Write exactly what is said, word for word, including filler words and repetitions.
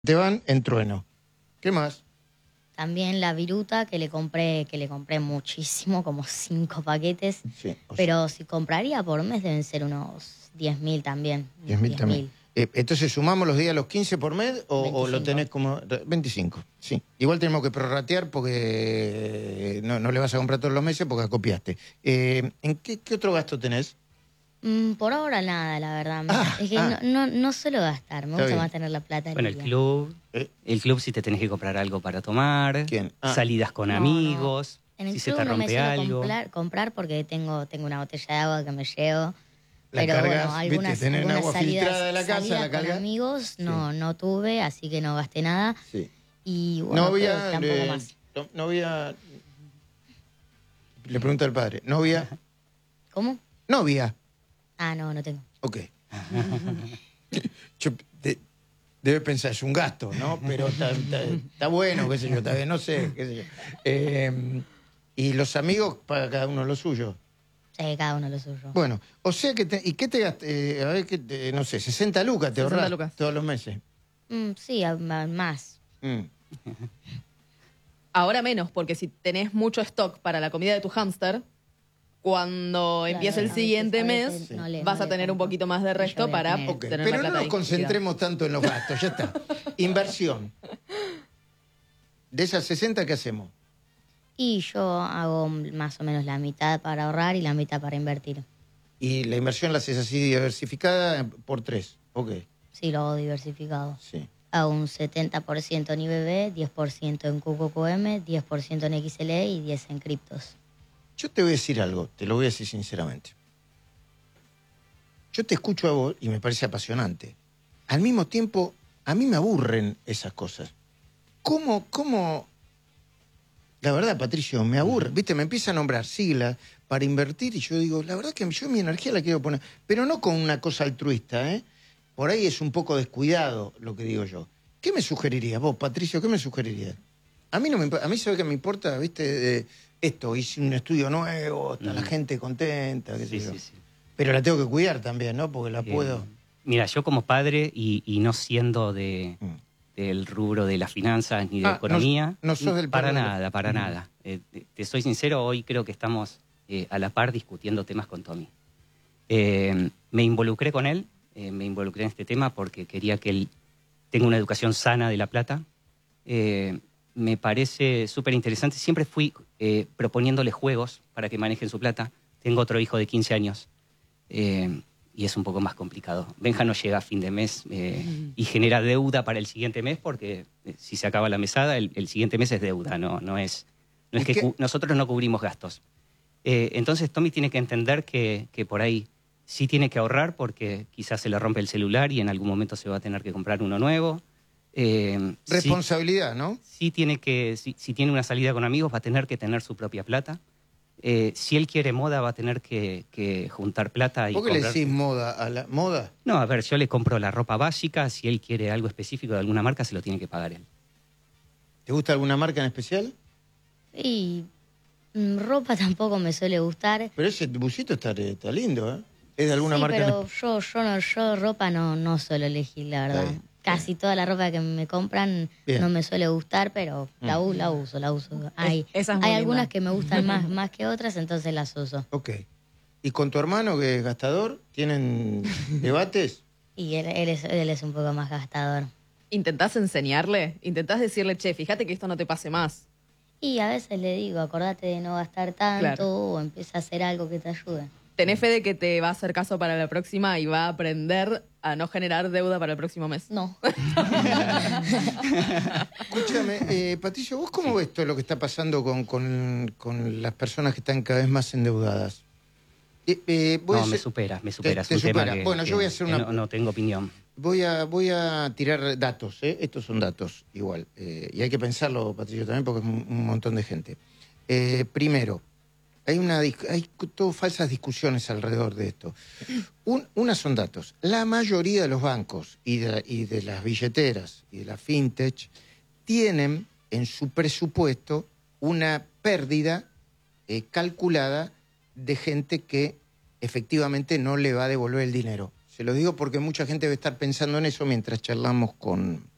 Te van en trueno. ¿Qué más? También la viruta que le compré, que le compré muchísimo, como cinco paquetes. Sí, o sea, pero si compraría por mes deben ser unos diez mil también. diez mil también. Eh, entonces, ¿sumamos los días a los quince por mes o, o lo tenés como veinticinco? Sí. Igual tenemos que prorratear porque no, no le vas a comprar todos los meses porque copiaste. Eh, ¿En qué, qué otro gasto tenés? Mm, por ahora nada, la verdad. Ah, es que ah. no, no, no suelo gastar, me Está gusta bien. más tener la plata Bueno, el limpia. club, ¿Eh? el club si te tenés que comprar algo para tomar, ¿Quién? Ah. salidas con No, amigos, En el si se club te no me rompe suelo algo. comprar, comprar porque tengo, tengo una botella de agua que me llevo. La Pero cargas, bueno, algunas, ¿viste? Tenés algunas agua salidas, filtrada de la casa, salidas la con cargas. amigos no, Sí. no tuve, así que no gasté nada. Sí. Y bueno, Novia, creo que tampoco eh, más. no- novia, le pregunta al padre, ¿novia? ¿Cómo? ¿Novia? Ah, no, no tengo. Ok. Yo, de- debe pensar, es un gasto, ¿no? Pero está, está- está bueno, qué sé yo, está bien, no sé, qué sé yo. Eh, y los amigos paga cada uno lo suyo. Sí, cada uno lo suyo. Bueno, o sea que, te, ¿y qué te gastas? Eh, a ver, ¿qué te- no sé, sesenta lucas te sesenta ahorras lucas. todos los meses. Mm, sí, a- a- más. Mm. Ahora menos, porque si tenés mucho stock para la comida de tu hámster, cuando Claro, empiece a el veces- siguiente a mes, veces no le- vas no a le tener un compro. poquito más de Y yo resto voy a para tener- Ok, tener pero la no plata nos distribuida. concentremos tanto en los gastos, ya está. Inversión. De esas sesenta, ¿qué hacemos? Y yo hago más o menos la mitad para ahorrar y la mitad para invertir. Y la inversión la haces así diversificada por tres. Ok, Sí, lo hago diversificado. sí. Hago un setenta por ciento en I B B, diez por ciento en Q Q Q M, diez por ciento en X L E y diez por ciento en criptos. Yo te voy a decir algo, te lo voy a decir sinceramente. Yo te escucho a vos y me parece apasionante. Al mismo tiempo, a mí me aburren esas cosas. ¿Cómo, cómo? La verdad, Patricio, me aburre. Viste, me empieza a nombrar siglas para invertir y yo digo, la verdad que yo mi energía la quiero poner, pero no con una cosa altruista, ¿eh? Por ahí es un poco descuidado lo que digo yo. ¿Qué me sugerirías vos, Patricio? ¿Qué me sugerirías? A mí no me imp- a mí sabe que me importa, viste, eh, esto, hice un estudio nuevo, está la Ujú. gente contenta, qué sé Sí, yo. sí, sí. Pero la tengo que cuidar también, ¿no? Porque la Eh, puedo. Mira, yo como padre y, y no siendo de, Mm. del rubro de las finanzas ni de Ah, no- economía, no sos del para palo de la- nada, para Ujú. nada. Eh, te, te soy sincero, hoy creo que estamos eh, a la par discutiendo temas con Tommy. Eh, me involucré con él, eh, me involucré en este tema porque quería que él tenga una educación sana de la plata. Eh, me parece súper interesante. Siempre fui eh, proponiéndole juegos para que manejen su plata. Tengo otro hijo de quince años eh, y es un poco más complicado. Benja no llega a fin de mes eh, y genera deuda para el siguiente mes porque eh, si se acaba la mesada, el, el siguiente mes es deuda, no, no es, no es ¿Y que qué? cu- nosotros no cubrimos gastos. Eh, entonces Tommy tiene que entender que, que por ahí sí tiene que ahorrar porque quizás se le rompe el celular y en algún momento se va a tener que comprar uno nuevo. Eh, sí- Responsabilidad, ¿no? sí tiene que, si, si tiene una salida con amigos, va a tener que tener su propia plata. Eh, si él quiere moda, va a tener que, que juntar plata y ¿Por qué le comprar- decís moda a la moda? No, a ver, yo le compro la ropa básica. Si él quiere algo específico de alguna marca, se lo tiene que pagar él. ¿Te gusta alguna marca en especial? Y mm, ropa tampoco me suele gustar. Pero ese busito está, está lindo, ¿eh? ¿Es de alguna sí, marca en pero especial? yo, yo, no, yo ropa no, no suelo elegir, la Está verdad. bien, Casi toda la ropa que me compran Bien. no me suele gustar, pero la, Mm. u- la uso, la uso. Hay, esa es muy hay linda. algunas que me gustan más, más que otras, entonces las uso. Ok. ¿Y con tu hermano, que es gastador, tienen debates? Y él, él, es, él es un poco más gastador. ¿Intentás enseñarle? ¿Intentás decirle, che, fíjate que esto no te pase más? Y a veces le digo, acordate de no gastar tanto Claro. o empieza a hacer algo que te ayude. ¿Tenés fe de que te va a hacer caso para la próxima y va a aprender a no generar deuda para el próximo mes? No. Escúchame, eh, Patricio, ¿vos cómo ves todo lo que está pasando con, con, con las personas que están cada vez más endeudadas? Eh, eh, voy a No, me hacer- supera, me supera. te es un tema supera. que- Bueno, yo que- voy a hacer que una- No, no tengo opinión. Voy a, voy a tirar datos, ¿eh? Estos son datos, igual. Eh, y hay que pensarlo, Patricio, también, porque es un, un montón de gente. Eh, primero, hay, una, dis- hay todo falsas discusiones alrededor de esto. Un, una son datos. La mayoría de los bancos y de, y de las billeteras y de la fintech tienen en su presupuesto una pérdida eh, calculada de gente que efectivamente no le va a devolver el dinero. Se lo digo porque mucha gente debe estar pensando en eso mientras charlamos con,